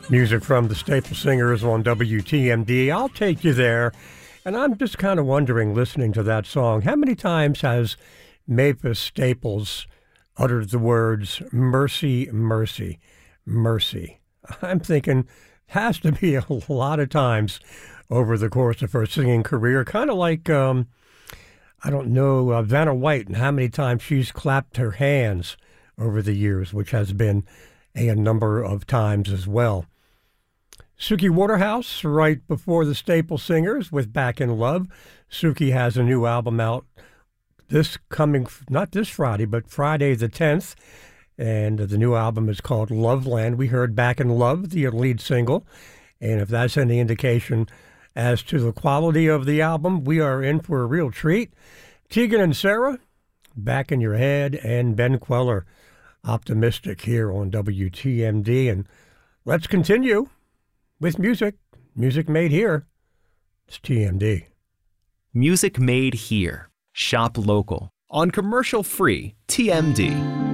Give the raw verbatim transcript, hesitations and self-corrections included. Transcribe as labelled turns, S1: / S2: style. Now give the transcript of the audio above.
S1: Music from the Staple Singers on W T M D. I'll take you there. And I'm just kind of wondering, listening to that song, how many times has Mavis Staples uttered the words, mercy, mercy, mercy? I'm thinking has to be a lot of times over the course of her singing career, kind of like, um, I don't know, uh, Vanna White, and how many times she's clapped her hands over the years, which has been a, a number of times as well. Suki Waterhouse, right before the Staple Singers with Back in Love. Suki has a new album out this coming, not this Friday, but Friday the tenth. And the new album is called Loveland. We heard Back in Love, the lead single. And if that's any indication as to the quality of the album, we are in for a real treat. Tegan and Sarah, Back in Your Head, and Ben Queller, Optimistic, here on W T M D. And let's continue with music. Music made here. It's T M D.
S2: Music made here. Shop local. On commercial free T M D.